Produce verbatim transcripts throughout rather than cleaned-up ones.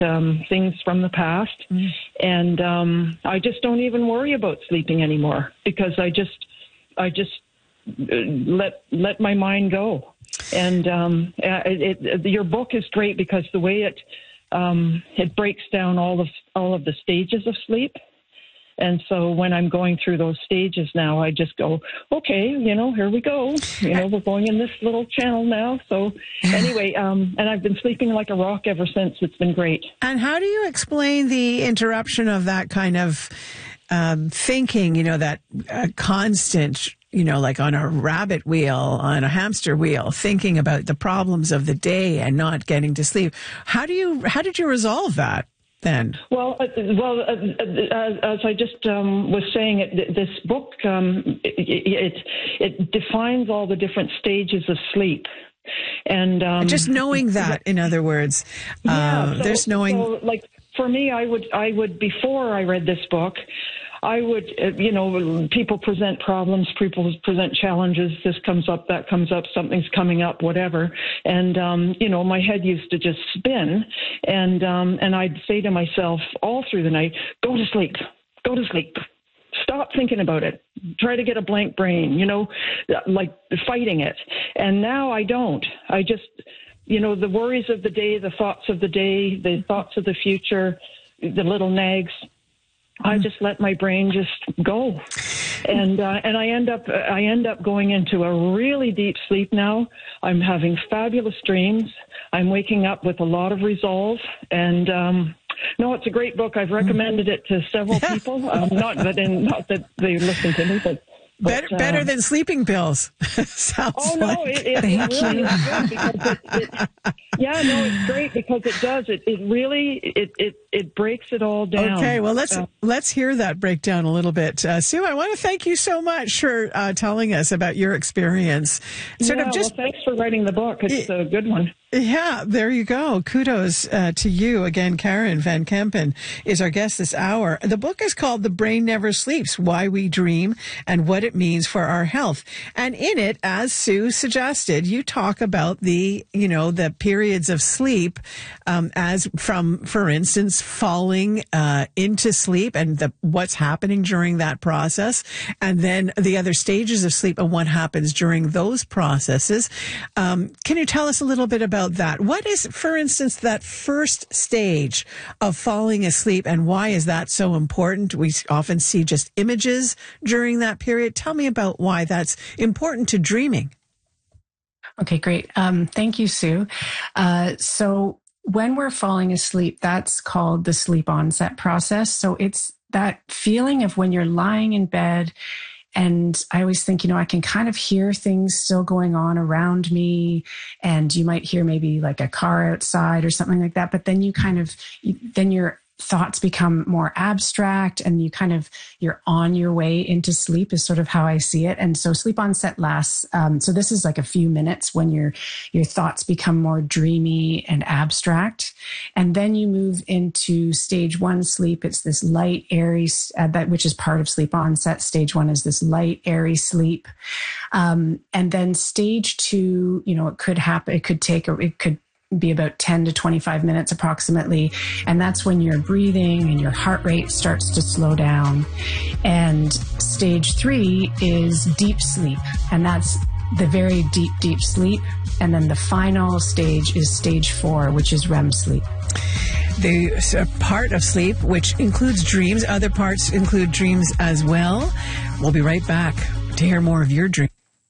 um, things from the past. Mm. And um, I just don't even worry about sleeping anymore because I just, I just let let my mind go. And um, it, it, your book is great because the way it um, it breaks down all of all of the stages of sleep. And so when I'm going through those stages now, I just go, okay, you know, here we go. You know, we're going in this little channel now. So anyway, um, and I've been sleeping like a rock ever since. It's been great. And how do you explain the interruption of that kind of um, thinking, you know, that uh, constant, you know, like on a rabbit wheel, on a hamster wheel, thinking about the problems of the day and not getting to sleep? How do you, how did you resolve that? Then? Well, uh, well, uh, uh, as I just um, was saying, it, this book um, it, it it defines all the different stages of sleep, and um, just knowing that. In other words, yeah, uh, so, there's knowing. So, like for me, I would I would before I read this book, I would, you know, people present problems, people present challenges. This comes up, that comes up, something's coming up, whatever. And, um, you know, my head used to just spin. And, um, and I'd say to myself all through the night, go to sleep, go to sleep. Stop thinking about it. Try to get a blank brain, you know, like fighting it. And now I don't. I just, you know, the worries of the day, the thoughts of the day, the thoughts of the future, the little nags, I just let my brain just go, and uh, and I end up I end up going into a really deep sleep now. I'm having fabulous dreams. I'm waking up with a lot of resolve, and um, no, it's a great book. I've recommended it to several people. Um, not that in, not that they listen to me, but. But, better, uh, better than sleeping pills. Sounds oh no, like. it, it, it really is good because it, it, yeah, no, it's great because it does. It, it really, it, it, it breaks it all down. Okay, well let's uh, let's hear that breakdown a little bit, uh, Sue. I want to thank you so much for uh, telling us about your experience. Sort yeah, of just. Well, thanks for writing the book. It's it, a good one. Yeah, there you go. Kudos uh, to you. Again, Karen Van Kempen is our guest this hour. The book is called The Brain Never Sleeps, Why We Dream and What It Means for Our Health. And in it, as Sue suggested, you talk about the, you know, the periods of sleep um, as from, for instance, falling uh, into sleep and the, what's happening during that process. And then the other stages of sleep and what happens during those processes. Um, can you tell us a little bit about that? What is, for instance, that first stage of falling asleep and why is that so important? We often see just images during that period. Tell me about why that's important to dreaming. Okay, great. Um, thank you, Sue. Uh, so when we're falling asleep, that's called the sleep onset process. So it's that feeling of when you're lying in bed. And I always think, you know, I can kind of hear things still going on around me. And you might hear maybe like a car outside or something like that. But then you kind of, then your thoughts become more abstract and you kind of, you're on your way into sleep is sort of how I see it. And so sleep onset lasts. Um, so this is like a few minutes when your, your thoughts become more dreamy and abstract. And then you move into stage one sleep. It's this light, airy, uh, that, which is part of sleep onset. Stage one is this light, airy sleep. Um, and then stage two, you know, it could happen. It could take, or it could be about ten to twenty-five minutes approximately. And that's when your breathing and your heart rate starts to slow down. And stage three is deep sleep. And that's the very deep, deep sleep. And then the final stage is stage four, which is R E M sleep. The part of sleep, which includes dreams, other parts include dreams as well. We'll be right back to hear more of your dreams.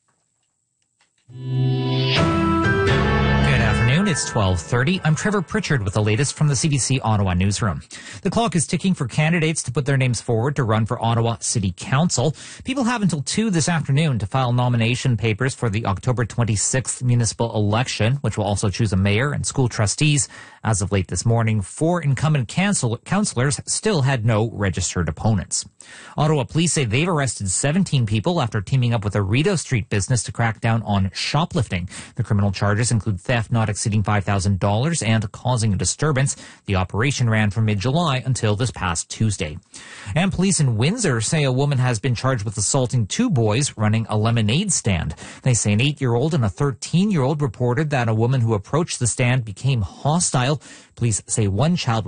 It's twelve thirty. I'm Trevor Pritchard with the latest from the C B C Ottawa newsroom. The clock is ticking for candidates to put their names forward to run for Ottawa City Council. People have until two this afternoon to file nomination papers for the October twenty-sixth municipal election, which will also choose a mayor and school trustees. As of late this morning, four incumbent council- councillors still had no registered opponents. Ottawa police say they've arrested seventeen people after teaming up with a Rideau Street business to crack down on shoplifting. The criminal charges include theft not exceeding five thousand dollars and causing a disturbance. The operation ran from mid-July until this past Tuesday. And police in Windsor say a woman has been charged with assaulting two boys running a lemonade stand. They say an eight-year-old and a thirteen-year-old reported that a woman who approached the stand became hostile. Police say one child